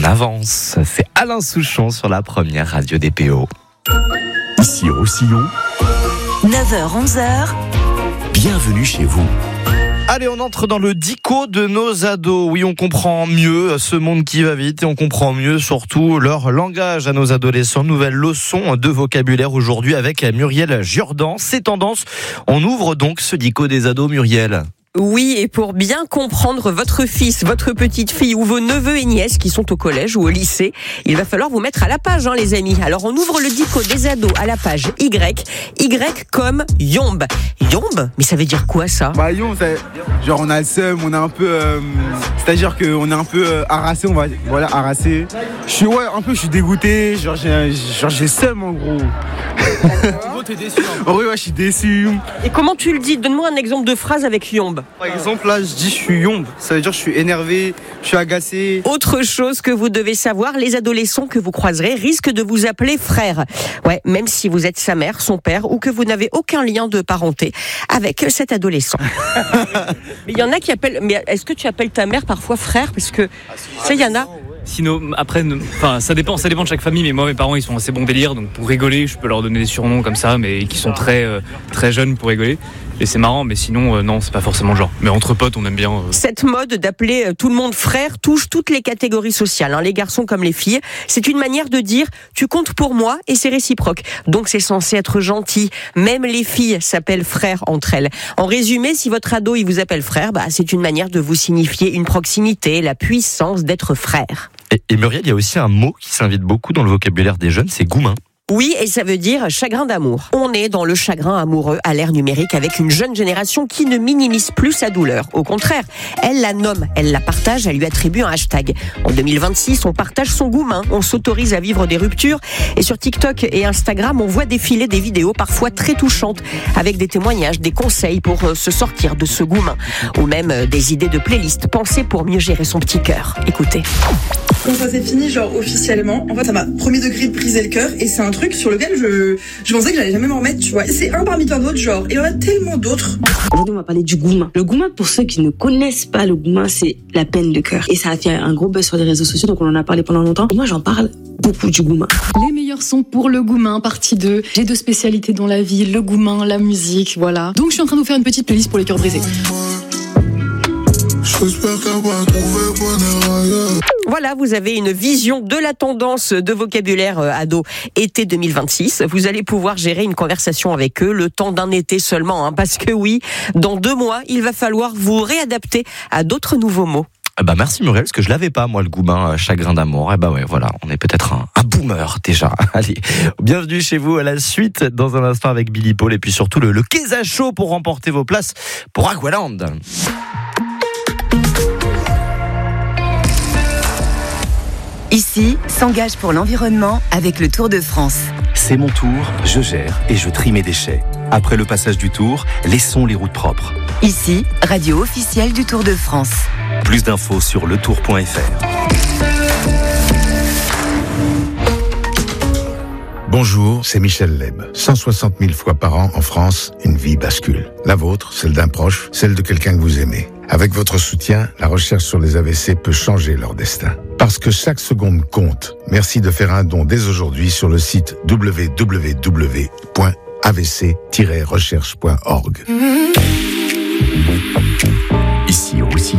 avance. C'est Alain Souchon sur la première radio DPO. Ici Roussillon, 9h-11h, bienvenue chez vous. Allez, on entre dans le dico de nos ados. Oui, on comprend mieux ce monde qui va vite et on comprend mieux surtout leur langage à nos adolescents. Nouvelle leçon de vocabulaire aujourd'hui avec Muriel Jourdan. C'est tendance. On ouvre donc ce dico des ados, Muriel. Oui, et pour bien comprendre votre fils, votre petite fille ou vos neveux et nièces qui sont au collège ou au lycée, il va falloir vous mettre à la page, les amis. Alors on ouvre le dico des ados à la page Y. Y comme yombe. Yombe? Mais ça veut dire quoi ça? Yombe, c'est genre on a le seum, on est un peu... c'est-à-dire qu'on est un peu harassé, harassé. Je suis dégoûté, genre j'ai le seum en gros. T'es déçu. Oui, je suis déçu. Et comment tu le dis? Donne-moi un exemple de phrase avec yombe. Par exemple, là, je dis je suis yombe. Ça veut dire je suis énervé, je suis agacé. Autre chose que vous devez savoir, les adolescents que vous croiserez risquent de vous appeler frère. Ouais, même si vous êtes sa mère, son père, ou que vous n'avez aucun lien de parenté avec cet adolescent. Mais il y en a qui appellent... Mais est-ce que tu appelles ta mère parfois frère? Parce que ça, il y en a... Sinon, après, ça dépend de chaque famille, mais moi, mes parents, ils sont assez bons délire, donc pour rigoler, je peux leur donner des surnoms comme ça, mais qui sont très jeunes pour rigoler. Et c'est marrant, mais sinon, non, c'est pas forcément le genre. Mais entre potes, on aime bien. Cette mode d'appeler tout le monde frère touche toutes les catégories sociales, les garçons comme les filles. C'est une manière de dire « tu comptes pour moi » et c'est réciproque. Donc c'est censé être gentil. Même les filles s'appellent frères entre elles. En résumé, si votre ado il vous appelle frère, c'est une manière de vous signifier une proximité, la puissance d'être frère. Et Muriel, il y a aussi un mot qui s'invite beaucoup dans le vocabulaire des jeunes, c'est goumin. Oui, et ça veut dire chagrin d'amour. On est dans le chagrin amoureux à l'ère numérique avec une jeune génération qui ne minimise plus sa douleur. Au contraire, elle la nomme, elle la partage, elle lui attribue un hashtag. En 2026, on partage son goumin, on s'autorise à vivre des ruptures. Et sur TikTok et Instagram, on voit défiler des vidéos parfois très touchantes avec des témoignages, des conseils pour se sortir de ce goumin. Ou même des idées de playlists pensées pour mieux gérer son petit cœur. Écoutez. Quand ça s'est fini, officiellement, en fait, ça m'a premier degré de briser le cœur et c'est un truc sur lequel je pensais que j'allais jamais m'en remettre, tu vois. C'est un parmi tant d'autres, et il y en a tellement d'autres. Aujourd'hui, on va parler du goumin. Le goumin, pour ceux qui ne connaissent pas le goumin, c'est la peine de cœur. Et ça a fait un gros buzz sur les réseaux sociaux, donc on en a parlé pendant longtemps. Et moi, j'en parle beaucoup du goumin. Les meilleurs sons pour le goumin, partie 2. J'ai 2 spécialités dans la vie, le goumin, la musique, voilà. Donc je suis en train de vous faire une petite playlist pour les cœurs brisés. Voilà, vous avez une vision de la tendance de vocabulaire ado été 2026. Vous allez pouvoir gérer une conversation avec eux le temps d'un été seulement, parce que oui, dans 2 mois, il va falloir vous réadapter à d'autres nouveaux mots. Merci Muriel, parce que je l'avais pas, moi, le goumin, chagrin d'amour. Ouais, voilà, on est peut-être un boomer déjà. Allez, bienvenue chez vous à la suite, dans un instant avec Billy Paul, et puis surtout le Keza Show pour remporter vos places pour Aqualand. Ici, s'engage pour l'environnement avec le Tour de France. C'est mon tour, je gère et je trie mes déchets. Après le passage du Tour, laissons les routes propres. Ici, radio officielle du Tour de France. Plus d'infos sur letour.fr. Bonjour, c'est Michel Leb. 160 000 fois par an en France, une vie bascule. La vôtre, celle d'un proche, celle de quelqu'un que vous aimez. Avec votre soutien, la recherche sur les AVC peut changer leur destin. Parce que chaque seconde compte. Merci de faire un don dès aujourd'hui sur le site www.avc-recherche.org. Ici aussi.